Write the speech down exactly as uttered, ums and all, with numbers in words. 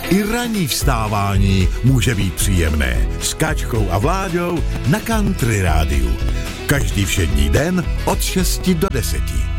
I ranní vstávání může být příjemné. S Káčkou a Vláďou na Country Rádiu. Každý všední den od šesti do deseti.